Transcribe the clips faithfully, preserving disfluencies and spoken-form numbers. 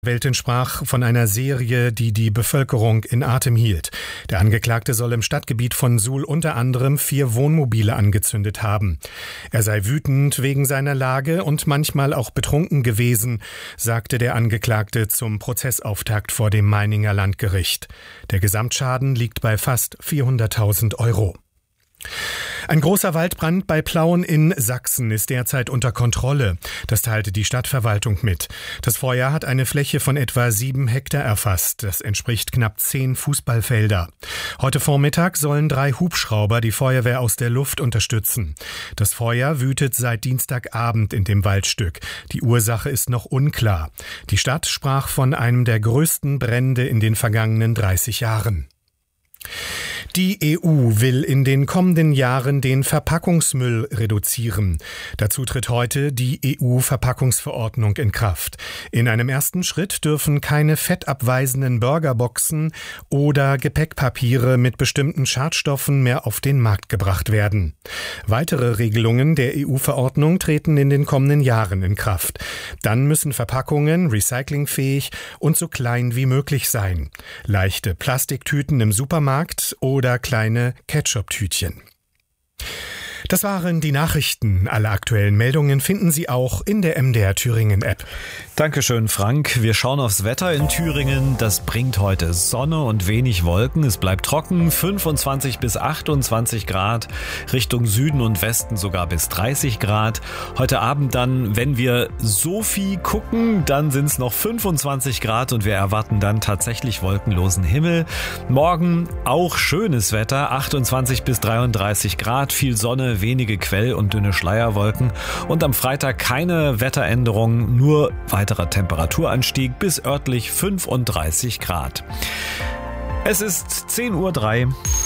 Welten sprach von einer Serie, die die Bevölkerung in Atem hielt. Der Angeklagte soll im Stadtgebiet von Suhl unter anderem vier Wohnmobile angezündet haben. Er sei wütend wegen seiner Lage und manchmal auch betrunken gewesen, sagte der Angeklagte zum Prozessauftakt vor dem Meininger Landgericht. Der Gesamtschaden liegt bei fast vierhunderttausend Euro. Ein großer Waldbrand bei Plauen in Sachsen ist derzeit unter Kontrolle. Das teilte die Stadtverwaltung mit. Das Feuer hat eine Fläche von etwa sieben Hektar erfasst. Das entspricht knapp zehn Fußballfelder. Heute Vormittag sollen drei Hubschrauber die Feuerwehr aus der Luft unterstützen. Das Feuer wütet seit Dienstagabend in dem Waldstück. Die Ursache ist noch unklar. Die Stadt sprach von einem der größten Brände in den vergangenen dreißig Jahren. Die E U will in den kommenden Jahren den Verpackungsmüll reduzieren. Dazu tritt heute die E U-Verpackungsverordnung in Kraft. In einem ersten Schritt dürfen keine fettabweisenden Burgerboxen oder Gepäckpapiere mit bestimmten Schadstoffen mehr auf den Markt gebracht werden. Weitere Regelungen der E U-Verordnung treten in den kommenden Jahren in Kraft. Dann müssen Verpackungen recyclingfähig und so klein wie möglich sein. Leichte Plastiktüten im Supermarkt oder oder kleine Ketchup-Tütchen. Das waren die Nachrichten. Alle aktuellen Meldungen finden Sie auch in der M D R Thüringen App. Dankeschön, Frank. Wir schauen aufs Wetter in Thüringen. Das bringt heute Sonne und wenig Wolken. Es bleibt trocken, fünfundzwanzig bis achtundzwanzig Grad. Richtung Süden und Westen sogar bis dreißig Grad. Heute Abend dann, wenn wir Sophie gucken, dann sind es noch fünfundzwanzig Grad und wir erwarten dann tatsächlich wolkenlosen Himmel. Morgen auch schönes Wetter, achtundzwanzig bis dreiunddreißig Grad, viel Sonne, wenige Quell- und dünne Schleierwolken und am Freitag keine Wetteränderung, nur weiterer Temperaturanstieg bis örtlich fünfunddreißig Grad. Es ist zehn Uhr drei.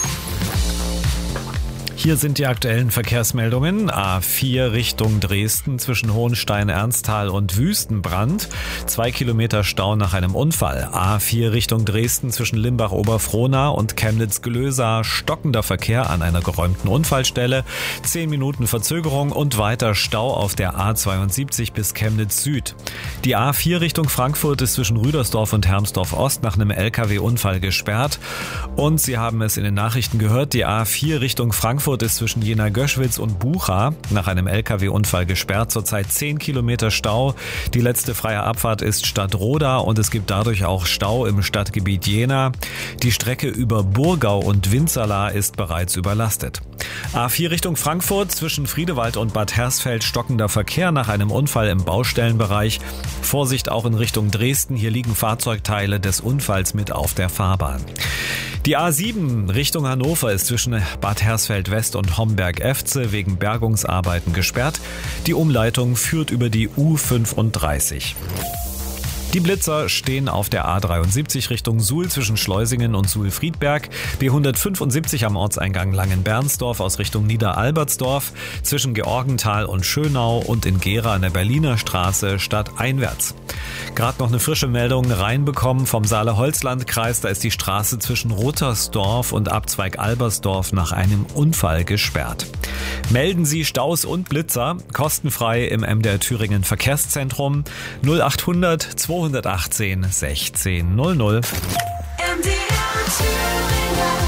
Hier sind die aktuellen Verkehrsmeldungen. A vier Richtung Dresden zwischen Hohenstein, Ernsthal und Wüstenbrand. Zwei Kilometer Stau nach einem Unfall. A vier Richtung Dresden zwischen Limbach-Oberfrohna und Chemnitz-Glösa. Stockender Verkehr an einer geräumten Unfallstelle. Zehn Minuten Verzögerung und weiter Stau auf der A zweiundsiebzig bis Chemnitz Süd. Die A vier Richtung Frankfurt ist zwischen Rüdersdorf und Hermsdorf Ost nach einem L K W-Unfall gesperrt. Und Sie haben es in den Nachrichten gehört, die A vier Richtung Frankfurt ist zwischen Jena-Göschwitz und Bucha nach einem L K W-Unfall gesperrt. Zurzeit zehn Kilometer Stau. Die letzte freie Abfahrt ist Stadtroda und es gibt dadurch auch Stau im Stadtgebiet Jena. Die Strecke über Burgau und Winzerla ist bereits überlastet. A vier Richtung Frankfurt zwischen Friedewald und Bad Hersfeld stockender Verkehr nach einem Unfall im Baustellenbereich. Vorsicht auch in Richtung Dresden. Hier liegen Fahrzeugteile des Unfalls mit auf der Fahrbahn. Die A sieben Richtung Hannover ist zwischen Bad Hersfeld West und Homberg-Efze wegen Bergungsarbeiten gesperrt. Die Umleitung führt über die U fünfunddreißig. Die Blitzer stehen auf der A dreiundsiebzig Richtung Suhl zwischen Schleusingen und Suhl-Friedberg, B hundertfünfundsiebzig am Ortseingang Langenbernsdorf aus Richtung Niederalbertsdorf, zwischen Georgenthal und Schönau und in Gera an der Berliner Straße stadteinwärts. Gerade noch eine frische Meldung reinbekommen vom Saale-Holzland-Kreis, da ist die Straße zwischen Ruttersdorf und Abzweig Albersdorf nach einem Unfall gesperrt. Melden Sie Staus und Blitzer kostenfrei im M D R Thüringen Verkehrszentrum null achthundert zweihundertachtzehn sechzehn null null. M D R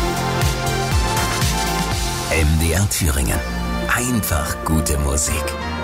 Thüringen. M D R Thüringen. Einfach gute Musik.